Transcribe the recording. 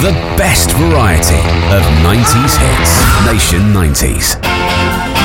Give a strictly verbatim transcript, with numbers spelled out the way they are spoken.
The best variety of nineties hits. Nation nineties.